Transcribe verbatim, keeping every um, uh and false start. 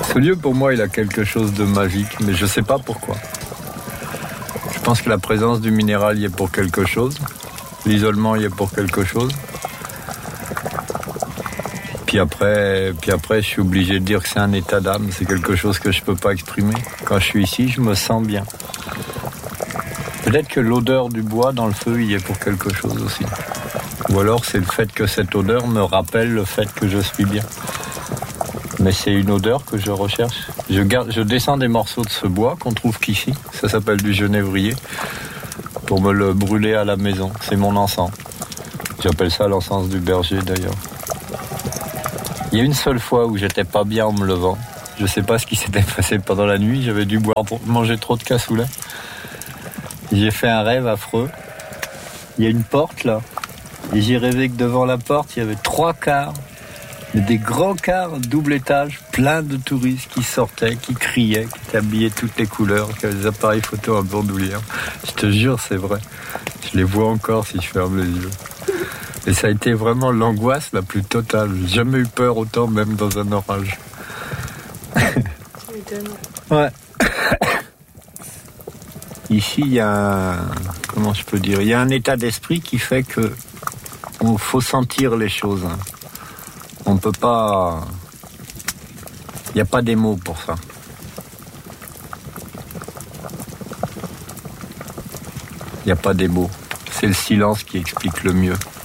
Ce lieu, pour moi, il a quelque chose de magique, mais je ne sais pas pourquoi. Je pense que la présence du minéral y est pour quelque chose. L'isolement y est pour quelque chose. Puis après, puis après, je suis obligé de dire que c'est un état d'âme. C'est quelque chose que je ne peux pas exprimer. Quand je suis ici, je me sens bien. Peut-être que l'odeur du bois dans le feu y est pour quelque chose aussi. Ou alors c'est le fait que cette odeur me rappelle le fait que je suis bien. Mais c'est une odeur que je recherche. Je, garde, je descends des morceaux de ce bois qu'on trouve qu'ici. Ça s'appelle du genévrier. Pour me le brûler à la maison. C'est mon encens. J'appelle ça l'encens du berger d'ailleurs. Il y a une seule fois où j'étais pas bien en me levant. Je sais pas ce qui s'était passé pendant la nuit. J'avais dû boire, manger trop de cassoulet. J'ai fait un rêve affreux. Il y a une porte là. Et j'ai rêvé que devant la porte, il y avait trois cars. Des grands cars, double étage, plein de touristes qui sortaient, qui criaient, qui étaient habillés toutes les couleurs, qui avaient des appareils photo en bandoulière. Je te jure, c'est vrai. Je les vois encore si je ferme les yeux. Et ça a été vraiment l'angoisse la plus totale. J'ai jamais eu peur autant, même dans un orage. Tu m'étonnes. Ouais. Ici, il y a un... Comment je peux dire ? Il y a un état d'esprit qui fait que il faut sentir les choses. On ne peut pas... Il n'y a pas des mots pour ça. Il n'y a pas des mots. C'est le silence qui explique le mieux.